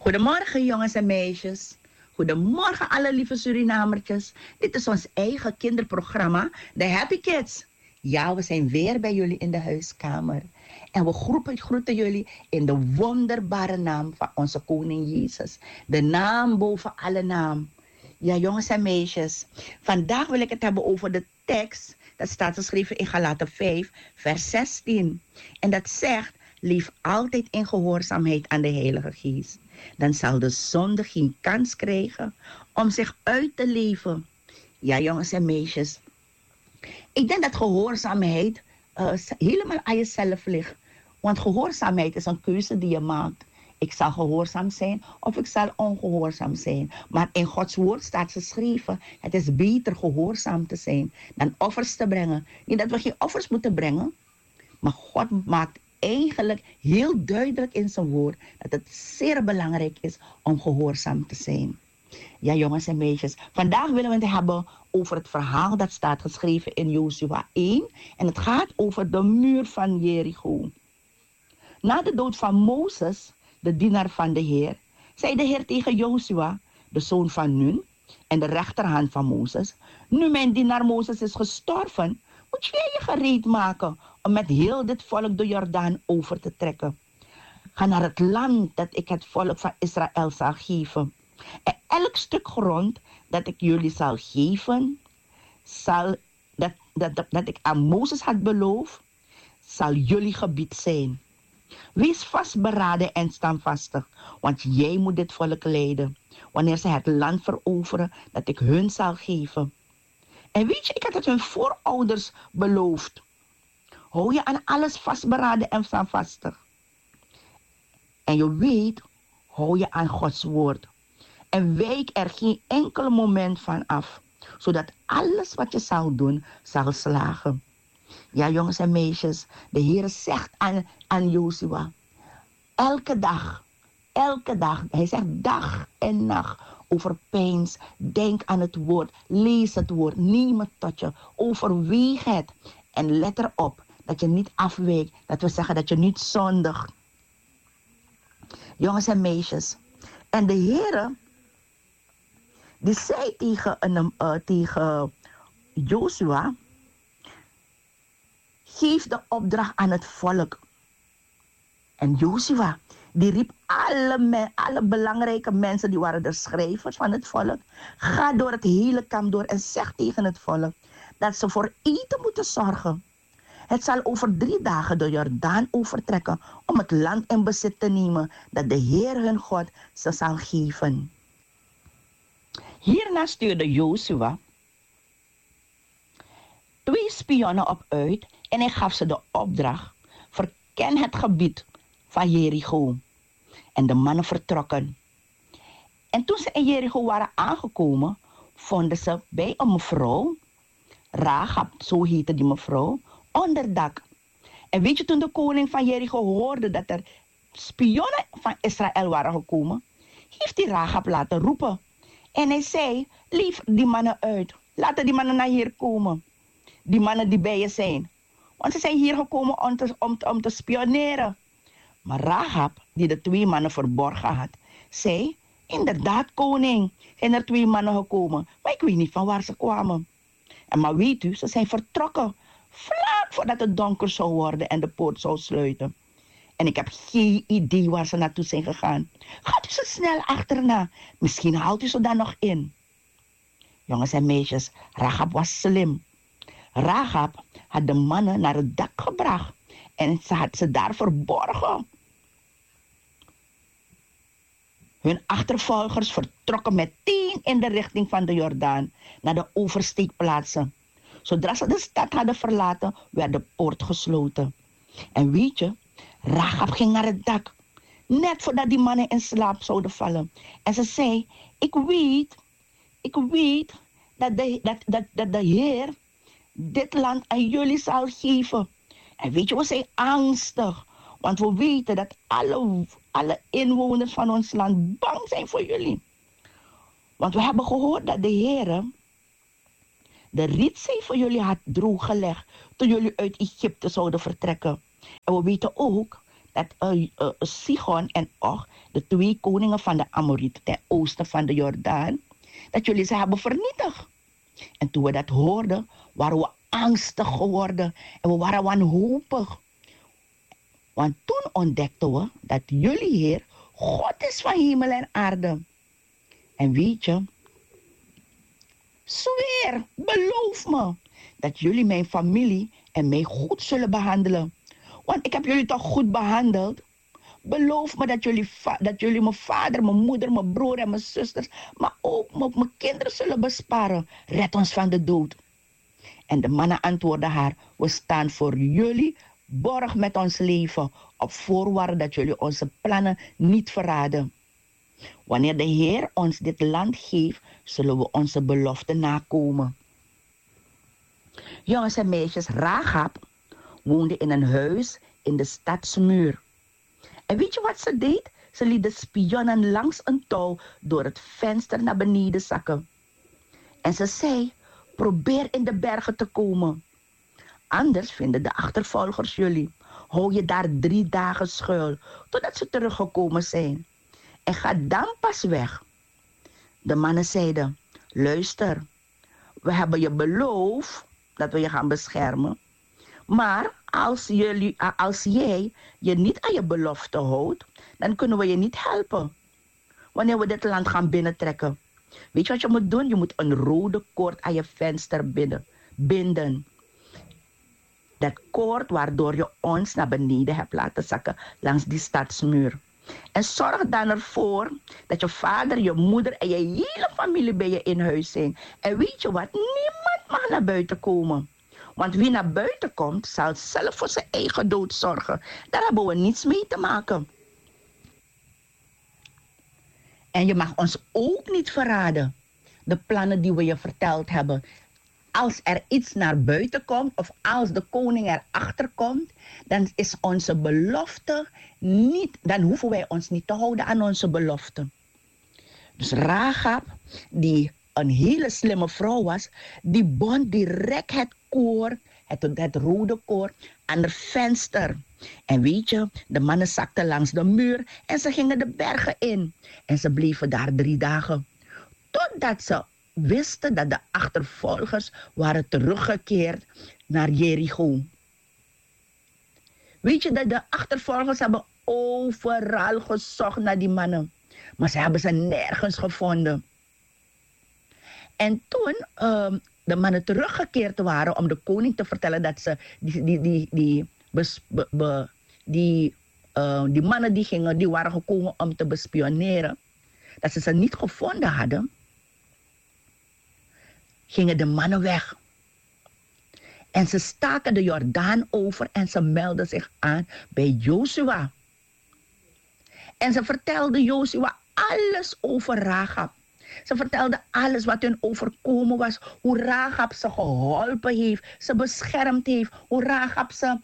Goedemorgen jongens en meisjes. Goedemorgen alle lieve Surinamertjes. Dit is ons eigen kinderprogramma, The Happy Kids. Ja, we zijn weer bij jullie in de huiskamer. En we groeten jullie in de wonderbare naam van onze koning Jezus. De naam boven alle naam. Ja, jongens en meisjes. Vandaag wil ik het hebben over de tekst. Dat staat geschreven in Galaten 5, vers 16. En dat zegt, leef altijd in gehoorzaamheid aan de Heilige Geest. Dan zal de zonde geen kans krijgen om zich uit te leven. Ja, jongens en meisjes. Ik denk dat gehoorzaamheid helemaal aan jezelf ligt. Want gehoorzaamheid is een keuze die je maakt. Ik zal gehoorzaam zijn of ik zal ongehoorzaam zijn. Maar in Gods woord staat geschreven, het is beter gehoorzaam te zijn dan offers te brengen. Niet dat we geen offers moeten brengen, maar God maakt eigenlijk heel duidelijk in zijn woord dat het zeer belangrijk is om gehoorzaam te zijn. Ja, jongens en meisjes, vandaag willen we het hebben over het verhaal dat staat geschreven in Jozua 1 en het gaat over de muur van Jericho. Na de dood van Mozes, de dienaar van de Heer, zei de Heer tegen Jozua, de zoon van Nun en de rechterhand van Mozes, nu mijn dienaar Mozes is gestorven, moet jij je gereed maken om met heel dit volk de Jordaan over te trekken. Ga naar het land dat ik het volk van Israël zal geven. En elk stuk grond dat ik jullie zal geven, dat ik aan Mozes had beloofd, zal jullie gebied zijn. Wees vastberaden en standvastig, want jij moet dit volk leiden, wanneer ze het land veroveren dat ik hun zal geven. En weet je, ik had het hun voorouders beloofd. Hou je aan alles vastberaden en standvastig. En je weet, hou je aan Gods woord. En wijk er geen enkel moment van af, zodat alles wat je zal doen, zal slagen. Ja, jongens en meisjes, de Heer zegt aan Jozua, elke dag, hij zegt dag en nacht, overpeins, denk aan het woord, lees het woord, neem het tot je, overweeg het en let erop dat je niet afwijkt, dat we zeggen dat je niet zondigt. Jongens en meisjes, en de Heer, die zei tegen Jozua, geef de opdracht aan het volk. En Jozua, die riep alle belangrijke mensen, die waren de schrijvers van het volk. Ga door het hele kamp door en zeg tegen het volk dat ze voor eten moeten zorgen. Het zal over 3 dagen de Jordaan overtrekken om het land in bezit te nemen dat de Heer hun God ze zal geven. Hierna stuurde Jozua 2 spionnen op uit en hij gaf ze de opdracht, verken het gebied van Jericho. En de mannen vertrokken. En toen ze in Jericho waren aangekomen, vonden ze bij een mevrouw, Rahab, zo heette die mevrouw, onderdak. En weet je, toen de koning van Jericho hoorde dat er spionnen van Israël waren gekomen, heeft die Rahab laten roepen. En hij zei, lief die mannen uit, laten die mannen naar hier komen. Die mannen die bij je zijn. Want ze zijn hier gekomen om te spioneren. Maar Rahab, die de 2 mannen verborgen had, zei, inderdaad koning, zijn er 2 mannen gekomen, maar ik weet niet van waar ze kwamen. En maar weet u, ze zijn vertrokken, vlak voordat het donker zou worden en de poort zou sluiten. En ik heb geen idee waar ze naartoe zijn gegaan. Gaat u ze snel achterna, misschien haalt u ze dan nog in. Jongens en meisjes, Rahab was slim. Rahab had de mannen naar het dak gebracht en ze had ze daar verborgen. Hun achtervolgers vertrokken meteen in de richting van de Jordaan naar de oversteekplaatsen. Zodra ze de stad hadden verlaten, werd de poort gesloten. En weet je, Rahab ging naar het dak, net voordat die mannen in slaap zouden vallen. En ze zei, ik weet dat de Heer dit land aan jullie zal geven. En weet je, we zijn angstig, want we weten dat alle inwoners van ons land bang zijn voor jullie. Want we hebben gehoord dat de Heer de rietzee voor jullie had drooggelegd toen jullie uit Egypte zouden vertrekken. En we weten ook dat Sihon en Og, de 2 koningen van de Amorieten ten oosten van de Jordaan, dat jullie ze hebben vernietigd. En toen we dat hoorden, waren we angstig geworden en we waren wanhopig. Want toen ontdekten we dat jullie Heer God is van hemel en aarde. En weet je, zweer, beloof me, dat jullie mijn familie en mij goed zullen behandelen. Want ik heb jullie toch goed behandeld? Beloof me dat jullie mijn vader, mijn moeder, mijn broer en mijn zusters, maar ook mijn kinderen zullen besparen. Red ons van de dood. En de mannen antwoordden haar, we staan voor jullie borg met ons leven, op voorwaarde dat jullie onze plannen niet verraden. Wanneer de Heer ons dit land geeft, zullen we onze belofte nakomen. Jongens en meisjes, Rahab woonde in een huis in de stadsmuur. En weet je wat ze deed? Ze liet de spionnen langs een touw door het venster naar beneden zakken. En ze zei, probeer in de bergen te komen. Anders vinden de achtervolgers jullie. Hou je daar 3 dagen schuil, totdat ze teruggekomen zijn. En ga dan pas weg. De mannen zeiden, luister, we hebben je beloofd dat we je gaan beschermen. Maar als jij je niet aan je belofte houdt, dan kunnen we je niet helpen. Wanneer we dit land gaan binnentrekken. Weet je wat je moet doen? Je moet een rode koord aan je venster binden. Dat koord waardoor je ons naar beneden hebt laten zakken langs die stadsmuur. En zorg dan ervoor dat je vader, je moeder en je hele familie bij je in huis zijn. En weet je wat? Niemand mag naar buiten komen. Want wie naar buiten komt, zal zelf voor zijn eigen dood zorgen. Daar hebben we niets mee te maken. En je mag ons ook niet verraden. De plannen die we je verteld hebben. Als er iets naar buiten komt, of als de koning erachter komt, dan is onze belofte niet, dan hoeven wij ons niet te houden aan onze belofte. Dus Rahab, die een hele slimme vrouw was, die bond direct het koord, het rode koord, aan het venster. En weet je, de mannen zakten langs de muur en ze gingen de bergen in. En ze bleven daar 3 dagen. Totdat ze wisten dat de achtervolgers waren teruggekeerd naar Jericho. Weet je dat de achtervolgers hebben overal gezocht naar die mannen. Maar ze hebben ze nergens gevonden. En toen de mannen teruggekeerd waren om de koning te vertellen dat ze die mannen die waren gekomen om te bespioneren, dat ze niet gevonden hadden, gingen de mannen weg. En ze staken de Jordaan over en ze meldden zich aan bij Jozua. En ze vertelden Jozua alles over Rahab. Ze vertelden alles wat hun overkomen was. Hoe Rahab ze geholpen heeft, ze beschermd heeft. Hoe Rahab ze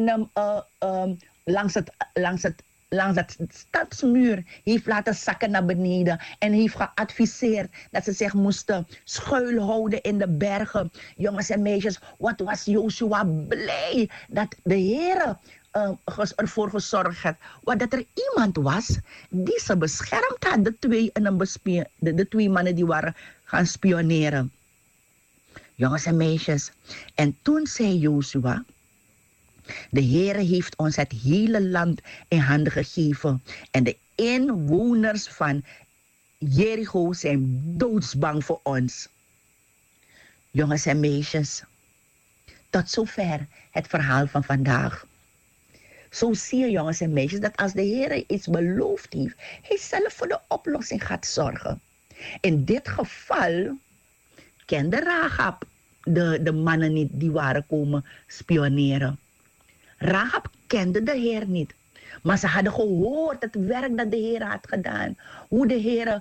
langs het stadsmuur heeft laten zakken naar beneden. En heeft geadviseerd dat ze zich moesten schuilhouden in de bergen. Jongens en meisjes, wat was Jozua blij dat de Heer ervoor gezorgd had. Dat er iemand was die ze beschermd had. De 2 mannen die waren gaan spioneren. Jongens en meisjes. En toen zei Jozua, de Heere heeft ons het hele land in handen gegeven. En de inwoners van Jericho zijn doodsbang voor ons. Jongens en meisjes, tot zover het verhaal van vandaag. Zo zie je, jongens en meisjes, dat als de Heer iets beloofd heeft, hij zelf voor de oplossing gaat zorgen. In dit geval kende Rahab de mannen niet die waren komen spioneren. Rahab kende de Heer niet. Maar ze hadden gehoord het werk dat de Heer had gedaan. Hoe de Heer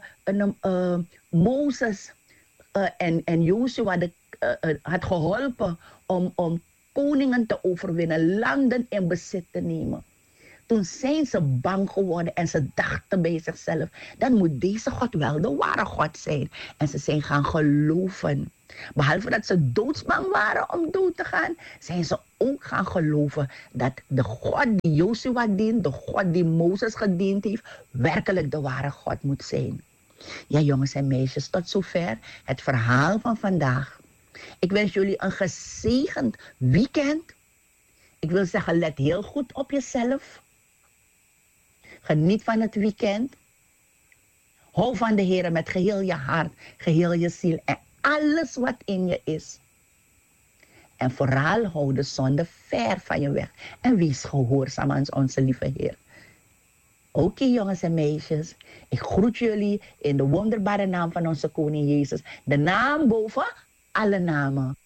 Mozes en Jozua had geholpen om koningen te overwinnen, landen in bezit te nemen. Toen zijn ze bang geworden en ze dachten bij zichzelf, dan moet deze God wel de ware God zijn. En ze zijn gaan geloven. Behalve dat ze doodsbang waren om dood te gaan, zijn ze ook gaan geloven dat de God die Jozua dient, de God die Mozes gediend heeft, werkelijk de ware God moet zijn. Ja, jongens en meisjes, tot zover het verhaal van vandaag. Ik wens jullie een gezegend weekend. Ik wil zeggen, let heel goed op jezelf. Geniet van het weekend. Hou van de Heer met geheel je hart, geheel je ziel en alles wat in je is. En vooral hou de zonde ver van je weg. En wees gehoorzaam aan onze lieve Heer. Oké, jongens en meisjes. Ik groet jullie in de wonderbare naam van onze koning Jezus. De naam boven alle namen.